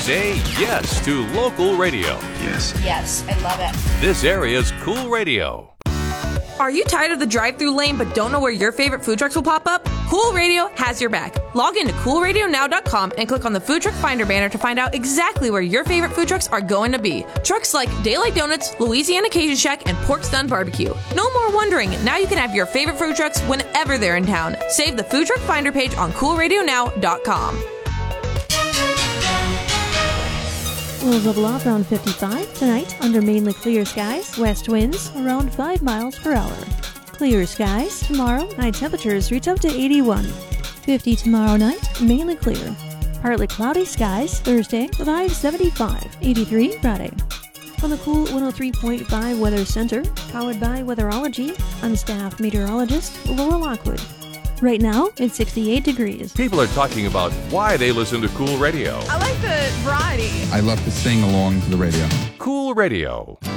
Say yes to local radio. Yes. Yes, I love it. This area's Cool Radio. Are you tired of the drive-thru lane but don't know where your favorite food trucks will pop up? Cool Radio has your back. Log into coolradionow.com and click on the Food Truck Finder banner to find out exactly where your favorite food trucks are going to be. Trucks like Daylight Donuts, Louisiana Cajun Shack, and Pork Stun Barbecue. No more wondering. Now you can have your favorite food trucks whenever they're in town. Save the Food Truck Finder page on coolradionow.com. We'll level off around 55 tonight under mainly clear skies. West winds around 5 miles per hour. Clear skies tomorrow. Night temperatures reach up to 81. 50 tomorrow night, mainly clear. Partly cloudy skies Thursday with high 75. 83 Friday. From the Cool 103.5 Weather Center, powered by Weatherology, I'm staff meteorologist Laura Lockwood. Right now, it's 68 degrees. People are talking about why they listen to Cool Radio. I like the variety. I love to sing along to the radio. Cool Radio.